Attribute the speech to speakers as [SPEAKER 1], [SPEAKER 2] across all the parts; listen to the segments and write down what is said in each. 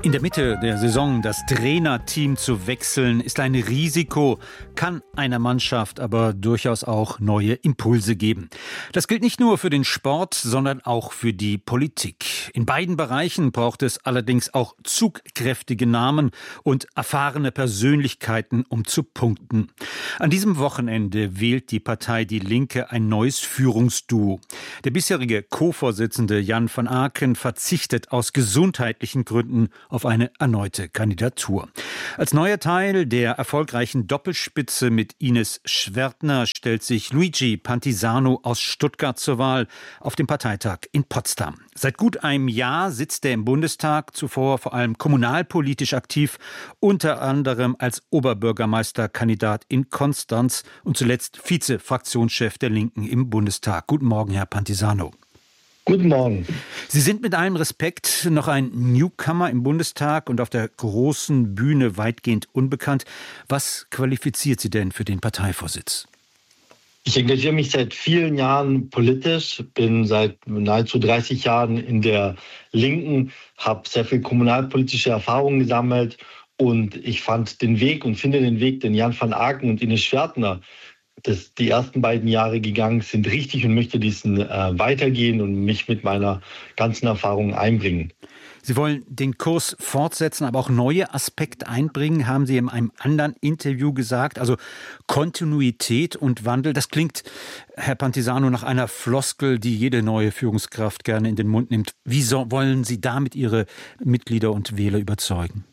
[SPEAKER 1] In der Mitte der Saison das Trainerteam zu wechseln, ist ein Risiko, kann einer Mannschaft aber durchaus auch neue Impulse geben. Das gilt nicht nur für den Sport, sondern auch für die Politik. In beiden Bereichen braucht es allerdings auch zugkräftige Namen und erfahrene Persönlichkeiten, um zu punkten. An diesem Wochenende wählt die Partei Die Linke ein neues Führungsduo. Der bisherige Co-Vorsitzende Jan van Aken verzichtet aus gesundheitlichen Gründen auf eine erneute Kandidatur. Als neuer Teil der erfolgreichen Doppelspitze mit Ines Schwertner stellt sich Luigi Pantisano aus Stuttgart zur Wahl auf dem Parteitag in Potsdam. Seit gut einem Jahr sitzt er im Bundestag, zuvor vor allem kommunalpolitisch aktiv, unter anderem als Oberbürgermeisterkandidat in Konstanz und zuletzt Vize-Fraktionschef der Linken im Bundestag. Guten Morgen, Herr Pantisano.
[SPEAKER 2] Guten Morgen.
[SPEAKER 1] Sie sind mit allem Respekt noch ein Newcomer im Bundestag und auf der großen Bühne weitgehend unbekannt. Was qualifiziert Sie denn für den Parteivorsitz?
[SPEAKER 2] Ich engagiere mich seit vielen Jahren politisch, bin seit nahezu 30 Jahren in der Linken, habe sehr viel kommunalpolitische Erfahrung gesammelt und ich fand den Weg und finde den Weg, den Jan van Aken und Ines Schwertner die ersten beiden Jahre gegangen sind, richtig und möchte diesen weitergehen und mich mit meiner ganzen Erfahrung einbringen.
[SPEAKER 1] Sie wollen den Kurs fortsetzen, aber auch neue Aspekte einbringen, haben Sie in einem anderen Interview gesagt. Also Kontinuität und Wandel, das klingt, Herr Pantisano, nach einer Floskel, die jede neue Führungskraft gerne in den Mund nimmt. Wie wollen Sie damit Ihre Mitglieder und Wähler überzeugen?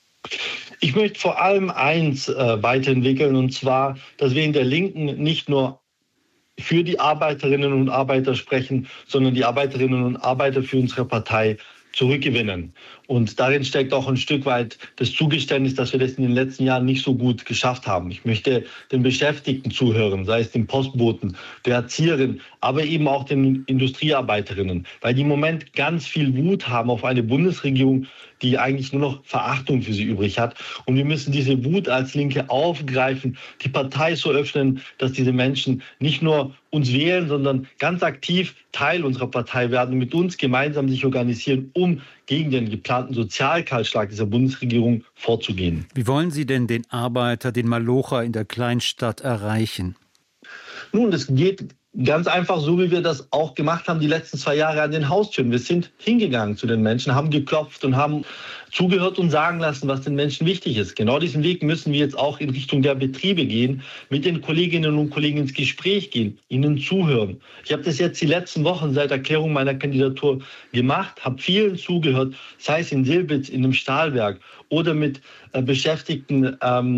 [SPEAKER 2] Ich möchte vor allem eins weiterentwickeln, und zwar, dass wir in der Linken nicht nur für die Arbeiterinnen und Arbeiter sprechen, sondern die Arbeiterinnen und Arbeiter für unsere Partei zurückgewinnen. Und darin steckt auch ein Stück weit das Zugeständnis, dass wir das in den letzten Jahren nicht so gut geschafft haben. Ich möchte den Beschäftigten zuhören, sei es den Postboten, der Erzieherin, aber eben auch den Industriearbeiterinnen, weil die im Moment ganz viel Wut haben auf eine Bundesregierung, die eigentlich nur noch Verachtung für sie übrig hat. Und wir müssen diese Wut als Linke aufgreifen, die Partei so öffnen, dass diese Menschen nicht nur uns wählen, sondern ganz aktiv Teil unserer Partei werden, mit uns gemeinsam sich organisieren, um gegen den geplanten Sozialkahlschlag dieser Bundesregierung vorzugehen.
[SPEAKER 1] Wie wollen Sie denn den Arbeiter, den Malocher in der Kleinstadt erreichen?
[SPEAKER 2] Nun, das geht ganz einfach so, wie wir das auch gemacht haben die letzten 2 Jahre an den Haustüren. Wir sind hingegangen zu den Menschen, haben geklopft und haben zugehört und sagen lassen, was den Menschen wichtig ist. Genau diesen Weg müssen wir jetzt auch in Richtung der Betriebe gehen, mit den Kolleginnen und Kollegen ins Gespräch gehen, ihnen zuhören. Ich habe das jetzt die letzten Wochen seit Erklärung meiner Kandidatur gemacht, habe vielen zugehört, sei es in Silbitz, in einem Stahlwerk oder mit Beschäftigten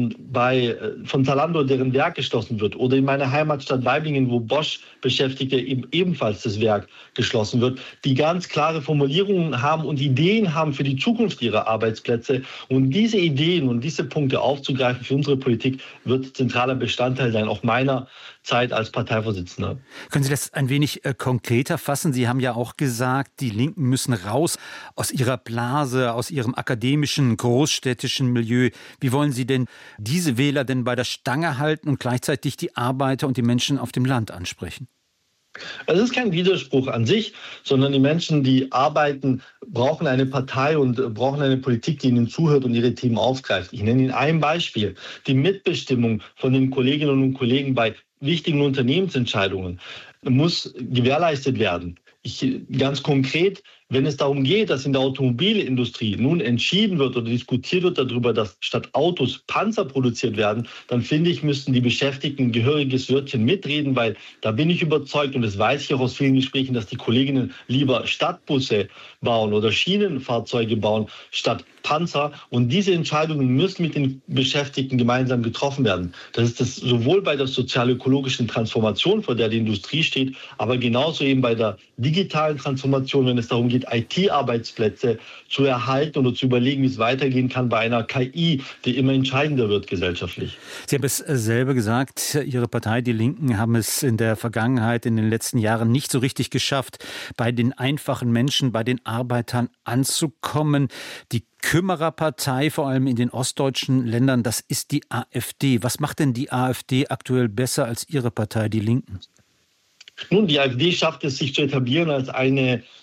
[SPEAKER 2] von Zalando, deren Werk geschlossen wird, oder in meiner Heimatstadt Waiblingen, wo Bosch-Beschäftigte ebenfalls das Werk geschlossen wird, die ganz klare Formulierungen haben und Ideen haben für die Zukunft ihrer Arbeitsplätze. Und diese Ideen und diese Punkte aufzugreifen für unsere Politik wird zentraler Bestandteil sein, auch meiner Zeit als Parteivorsitzender.
[SPEAKER 1] Können Sie das ein wenig konkreter fassen? Sie haben ja auch gesagt, die Linken müssen raus aus ihrer Blase, aus ihrem akademischen, großstädtischen Milieu. Wie wollen Sie denn diese Wähler denn bei der Stange halten und gleichzeitig die Arbeiter und die Menschen auf dem Land ansprechen?
[SPEAKER 2] Es ist kein Widerspruch an sich, sondern die Menschen, die arbeiten, brauchen eine Partei und brauchen eine Politik, die ihnen zuhört und ihre Themen aufgreift. Ich nenne Ihnen ein Beispiel. Die Mitbestimmung von den Kolleginnen und Kollegen bei wichtigen Unternehmensentscheidungen muss gewährleistet werden. Ganz konkret, wenn es darum geht, dass in der Automobilindustrie nun entschieden wird oder diskutiert wird darüber, dass statt Autos Panzer produziert werden, dann finde ich, müssten die Beschäftigten ein gehöriges Wörtchen mitreden, weil da bin ich überzeugt und das weiß ich auch aus vielen Gesprächen, dass die Kolleginnen lieber Stadtbusse bauen oder Schienenfahrzeuge bauen statt Panzer. Und diese Entscheidungen müssen mit den Beschäftigten gemeinsam getroffen werden. Das ist das sowohl bei der sozial-ökologischen Transformation, vor der die Industrie steht, aber genauso eben bei der digitalen Transformation, wenn es darum geht, IT-Arbeitsplätze zu erhalten oder zu überlegen, wie es weitergehen kann bei einer KI, die immer entscheidender wird gesellschaftlich.
[SPEAKER 1] Sie haben es selber gesagt, Ihre Partei, die Linken, haben es in der Vergangenheit, in den letzten Jahren nicht so richtig geschafft, bei den einfachen Menschen, bei den Arbeitern anzukommen. Die Kümmererpartei, vor allem in den ostdeutschen Ländern, das ist die AfD. Was macht denn die AfD aktuell besser als Ihre Partei, die Linken?
[SPEAKER 2] Nun, die AfD schafft es, sich zu etablieren als eine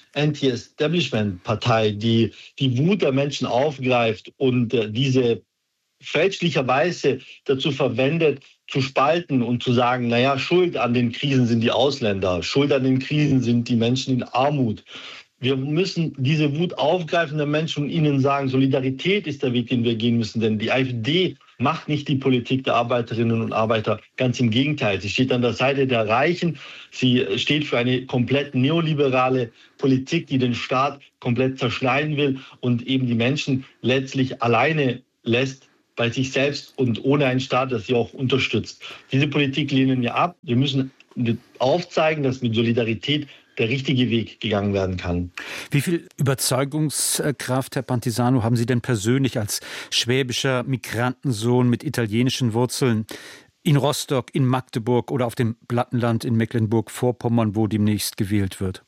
[SPEAKER 2] Anti-Establishment-Partei, die die Wut der Menschen aufgreift und diese fälschlicherweise dazu verwendet, zu spalten und zu sagen, naja, Schuld an den Krisen sind die Ausländer, Schuld an den Krisen sind die Menschen in Armut. Wir müssen diese Wut aufgreifen der Menschen und ihnen sagen, Solidarität ist der Weg, den wir gehen müssen. Denn die AfD macht nicht die Politik der Arbeiterinnen und Arbeiter. Ganz im Gegenteil. Sie steht an der Seite der Reichen. Sie steht für eine komplett neoliberale Politik, die den Staat komplett zerschneiden will und eben die Menschen letztlich alleine lässt bei sich selbst und ohne einen Staat, der sie auch unterstützt. Diese Politik lehnen wir ab. Wir müssen aufzeigen, dass mit Solidarität der richtige Weg gegangen werden kann.
[SPEAKER 1] Wie viel Überzeugungskraft, Herr Pantisano, haben Sie denn persönlich als schwäbischer Migrantensohn mit italienischen Wurzeln in Rostock, in Magdeburg oder auf dem Plattenland in Mecklenburg-Vorpommern, wo demnächst gewählt wird?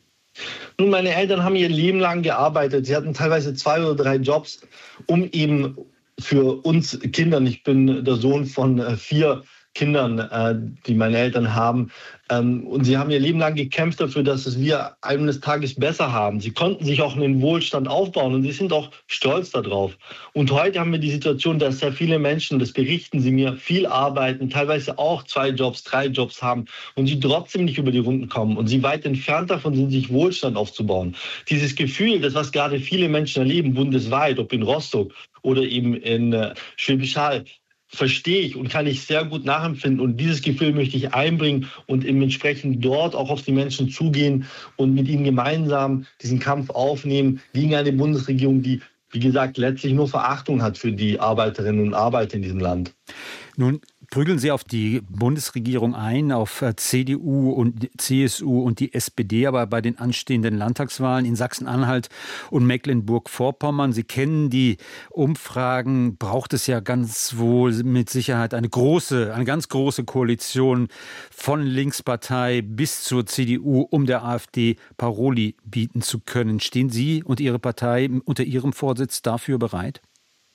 [SPEAKER 2] Nun, meine Eltern haben ihr Leben lang gearbeitet. Sie hatten teilweise 2 oder 3 Jobs, um eben für uns Kindern, ich bin der Sohn von 4 Kindern, die meine Eltern haben. Und sie haben ihr Leben lang gekämpft dafür, dass es wir eines Tages besser haben. Sie konnten sich auch einen Wohlstand aufbauen und sie sind auch stolz darauf. Und heute haben wir die Situation, dass sehr viele Menschen, das berichten sie mir, viel arbeiten, teilweise auch 2 Jobs, 3 Jobs haben und sie trotzdem nicht über die Runden kommen und sie weit entfernt davon sind, sich Wohlstand aufzubauen. Dieses Gefühl, das was gerade viele Menschen erleben, bundesweit, ob in Rostock oder eben in Schwäbisch Hall, verstehe ich und kann ich sehr gut nachempfinden. Und dieses Gefühl möchte ich einbringen und entsprechend dort auch auf die Menschen zugehen und mit ihnen gemeinsam diesen Kampf aufnehmen gegen eine Bundesregierung, die, wie gesagt, letztlich nur Verachtung hat für die Arbeiterinnen und Arbeiter in diesem Land.
[SPEAKER 1] Nun prügeln Sie auf die Bundesregierung ein, auf CDU und CSU und die SPD, aber bei den anstehenden Landtagswahlen in Sachsen-Anhalt und Mecklenburg-Vorpommern. Sie kennen die Umfragen, braucht es ja ganz wohl mit Sicherheit eine ganz große Koalition von Linkspartei bis zur CDU, um der AfD Paroli bieten zu können. Stehen Sie und Ihre Partei unter Ihrem Vorsitz dafür bereit?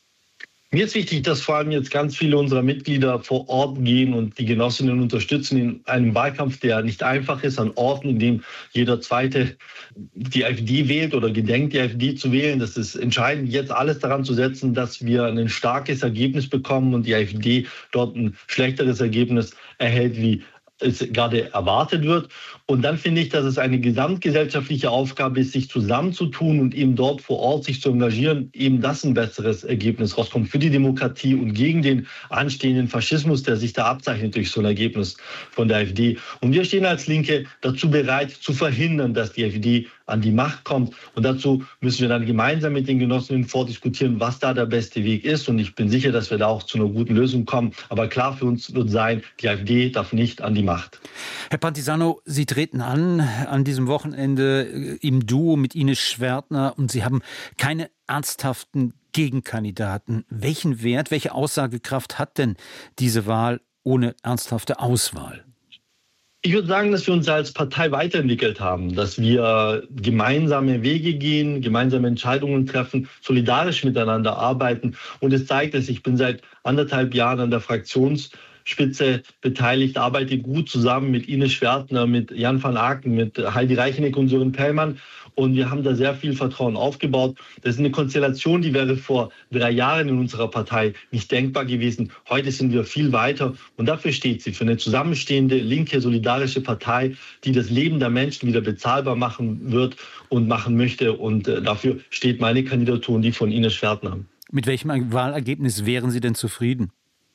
[SPEAKER 2] Mir ist wichtig, dass vor allem jetzt ganz viele unserer Mitglieder vor Ort gehen und die Genossinnen unterstützen in einem Wahlkampf, der nicht einfach ist, an Orten, in dem jeder Zweite die AfD wählt oder gedenkt, die AfD zu wählen. Das ist entscheidend, jetzt alles daran zu setzen, dass wir ein starkes Ergebnis bekommen und die AfD dort ein schlechteres Ergebnis erhält, wie es gerade erwartet wird. Und dann finde ich, dass es eine gesamtgesellschaftliche Aufgabe ist, sich zusammenzutun und eben dort vor Ort sich zu engagieren, eben dass ein besseres Ergebnis rauskommt für die Demokratie und gegen den anstehenden Faschismus, der sich da abzeichnet durch so ein Ergebnis von der AfD. Und wir stehen als Linke dazu bereit, zu verhindern, dass die AfD an die Macht kommt. Und dazu müssen wir dann gemeinsam mit den Genossinnen vordiskutieren, was da der beste Weg ist. Und ich bin sicher, dass wir da auch zu einer guten Lösung kommen. Aber klar für uns wird sein, die AfD darf nicht an die Macht.
[SPEAKER 1] Herr Pantisano, Sie treten an diesem Wochenende im Duo mit Ines Schwertner und Sie haben keine ernsthaften Gegenkandidaten. Welchen Wert, welche Aussagekraft hat denn diese Wahl ohne ernsthafte Auswahl?
[SPEAKER 2] Ich würde sagen, dass wir uns als Partei weiterentwickelt haben, dass wir gemeinsame Wege gehen, gemeinsame Entscheidungen treffen, solidarisch miteinander arbeiten. Und es zeigt es, ich bin seit 1,5 Jahren an der Fraktionsspitze beteiligt, arbeite gut zusammen mit Ines Schwertner, mit Jan van Aken, mit Heidi Reicheneck und Sören Pellmann. Und wir haben da sehr viel Vertrauen aufgebaut. Das ist eine Konstellation, die wäre vor 3 Jahren in unserer Partei nicht denkbar gewesen. Heute sind wir viel weiter. Und dafür steht sie, für eine zusammenstehende, linke, solidarische Partei, die das Leben der Menschen wieder bezahlbar machen wird und machen möchte. Und dafür steht meine Kandidatur und die von Ines Schwertner.
[SPEAKER 1] Mit welchem Wahlergebnis wären Sie denn zufrieden?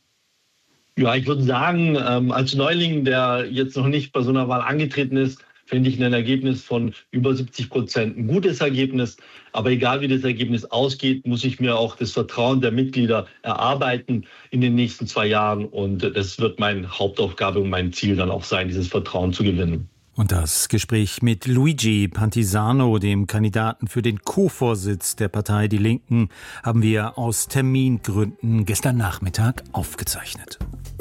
[SPEAKER 2] Ja, ich würde sagen, als Neuling, der jetzt noch nicht bei so einer Wahl angetreten ist, finde ich ein Ergebnis von über 70% ein gutes Ergebnis. Aber egal wie das Ergebnis ausgeht, muss ich mir auch das Vertrauen der Mitglieder erarbeiten in den nächsten 2 Jahren. Und das wird meine Hauptaufgabe und mein Ziel dann auch sein, dieses Vertrauen zu gewinnen.
[SPEAKER 1] Und das Gespräch mit Luigi Pantisano, dem Kandidaten für den Co-Vorsitz der Partei Die Linken, haben wir aus Termingründen gestern Nachmittag aufgezeichnet.